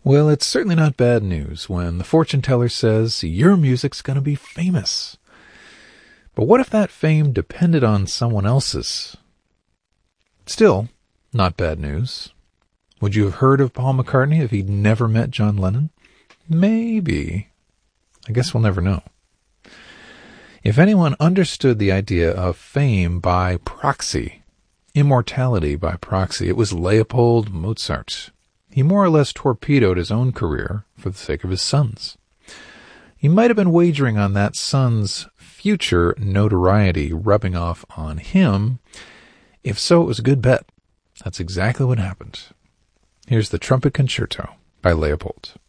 Well, it's certainly not bad news when the fortune teller says your music's going to be famous. But what if that fame depended on someone else's? Still, not bad news. Would you have heard of Paul McCartney if he'd never met John Lennon? Maybe. I guess we'll never know. If anyone understood the idea of fame by proxy, immortality by proxy, it was Leopold Mozart. He more or less torpedoed his own career for the sake of his son's. He might have been wagering on that son's future notoriety rubbing off on him. If so, it was a good bet. That's exactly what happened. Here's the Trumpet Concerto by Leopold.